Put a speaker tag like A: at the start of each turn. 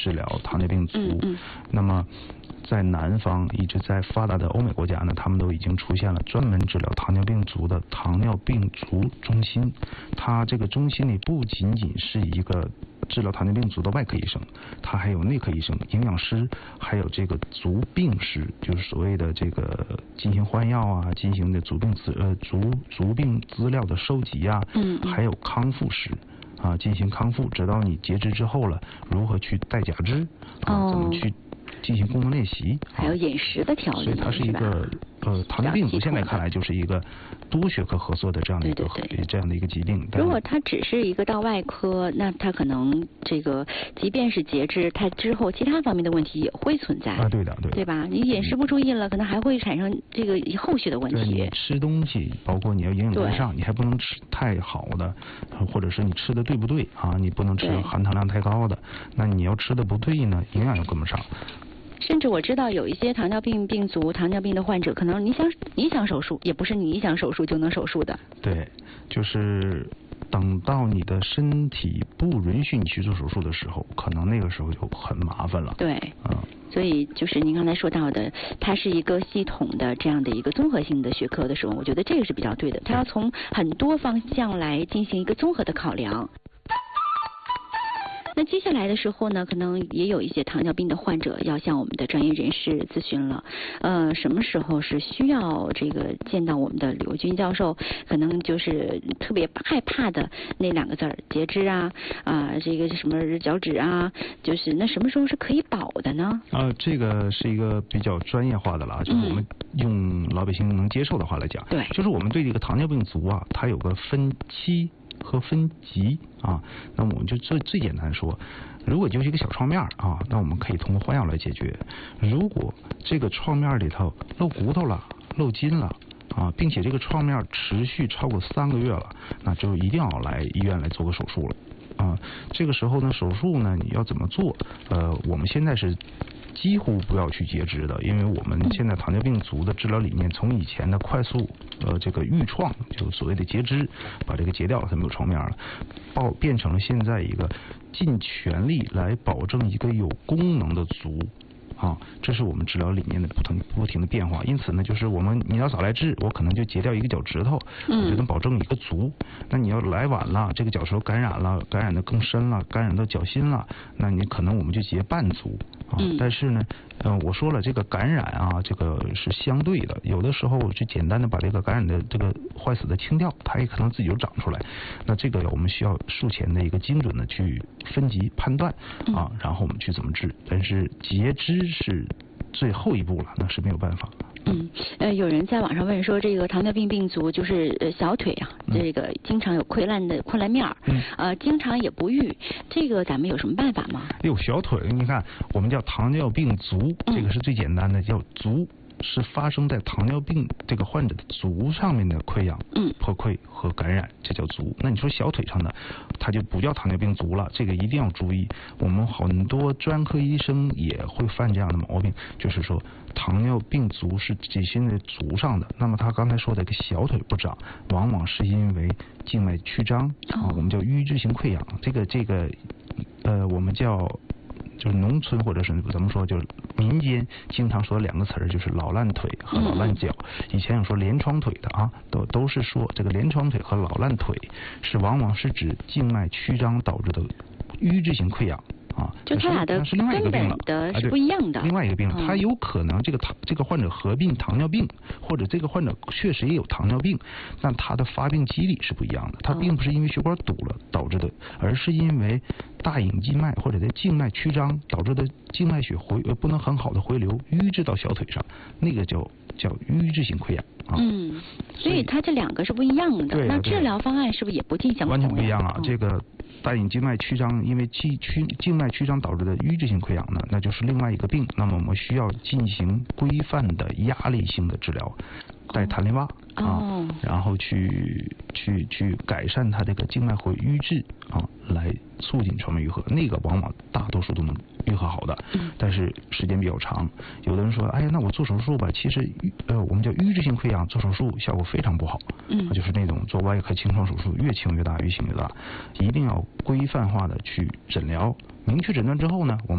A: 治疗糖尿病足。那么在南方一直在发达的欧美国家呢，他们都已经出现了专门治疗糖尿病足的糖尿病足中心。它这个中心里不仅仅是一个治疗糖尿病足的外科医生，他还有内科医生、营养师，还有这个足病师，就是所谓的这个进行换药啊，进行的足病资料的收集啊，还有康复师啊，进行康复，直到你截肢之后了，如何去带假肢啊，怎么去进行功能练习，
B: 还有饮食的调理，
A: 所以它是一个糖尿病足现在看来就是一个多学科合作的这样的一个这样的一个疾病。
B: 如果它只是一个到外科，那它可能这个即便是截肢，它之后其他方面的问题也会存在
A: 啊，对的，
B: 对吧？你饮食不注意了，可能还会产生这个后续的问题。
A: 你吃东西，包括你要营养跟上，你还不能吃太好的，或者是你吃的对不对啊？你不能吃含糖量太高的，那你要吃的不对呢，营养又跟不上。
B: 甚至我知道有一些糖尿病病足、糖尿病的患者，可能你想手术，也不是你想手术就能手术的。
A: 对，就是等到你的身体不允许你去做手术的时候，可能那个时候就很麻烦了。
B: 对，所以就是您刚才说到的，它是一个系统的这样的一个综合性的学科的时候，我觉得这个是比较对的。它要从很多方向来进行一个综合的考量。那接下来的时候呢，可能也有一些糖尿病的患者要向我们的专业人士咨询了。什么时候是需要这个见到我们的刘军教授？可能就是特别害怕的那2个字儿，截肢啊，这个什么脚趾啊，就是那什么时候是可以保的呢？
A: 这个是一个比较专业化的了，就是我们用老百姓能接受的话来讲，
B: 对，
A: 就是我们对这个糖尿病足啊，它有个分期和分级啊，那么我们就最简单说，如果就是一个小创面啊，那我们可以通过换药来解决。如果这个创面里头露骨头了、露筋了啊，并且这个创面持续超过3个月了，那就一定要来医院来做个手术了啊。这个时候呢，手术呢你要怎么做？我们现在是几乎不要去截肢的，因为我们现在糖尿病足的治疗理念从以前的快速这个预创，就所谓的截肢，把这个截掉，它没有创面了，变成了现在一个尽全力来保证一个有功能的足。这是我们治疗理念的不停的变化。因此呢，就是你要早来治，我可能就截掉一个脚趾头，我就能保证一个足。那你要来晚了，这个脚趾头感染了，感染的更深了，感染到脚心了，那你可能我们就截半足但是呢，我说了，这个感染啊，这个是相对的，有的时候就简单的把这个感染的这个坏死的清掉，它也可能自己就长出来。那这个我们需要术前的一个精准的去分级判断然后我们去怎么治。但是截肢是最后一步了，那是没有办法。
B: 有人在网上问说，这个糖尿病病足就是小腿啊，这个经常有溃烂面经常也不愈，这个咱们有什么办法吗？
A: 小腿，你看我们叫糖尿病足，这个是最简单的，叫足。是发生在糖尿病这个患者的足上面的溃疡、破溃和感染，这叫足。那你说小腿上的，它就不叫糖尿病足了，这个一定要注意。我们很多专科医生也会犯这样的毛病，就是说糖尿病足是体现在足上的，那么他刚才说的一个小腿不长，往往是因为静脉曲张我们叫瘀滞性溃疡。这个我们叫。就是农村或者是怎么说，就是民间经常说2个词儿，就是老烂腿和老烂脚。以前有说连窗腿的都是说这个连窗腿和老烂腿往往是指静脉曲张导致的瘀滞性溃疡
B: 就他俩的
A: 是另外一个病了，
B: 是不一样的。
A: 另外一个病了，他有可能这个患者合并糖尿病，或者这个患者确实也有糖尿病，但他的发病机理是不一样的。他并不是因为血管堵了导致的，而是因为大隐静脉或者在静脉曲张导致的静脉血不能很好的回流，瘀滞到小腿上，那个叫瘀滞性溃脉
B: 所以它这2个是不一样的。那治疗方案是不是也不尽相同？
A: 完全不一样啊！这个大隐静脉曲张，因为静脉曲张导致的瘀滞性溃疡呢，那就是另外一个病。那么我们需要进行规范的压力性的治疗，带弹力袜然后去改善它这个静脉回瘀滞来促进创面愈合。那个往往大多数都能愈合好的，但是时间比较长。有的人说，哎呀，那我做手术吧，其实我们叫瘀滞性溃疡，做手术效果非常不好。就是那种做外科清创手术，越清越大，越清越大，一定要规范化的去诊疗。明确诊断之后呢，我们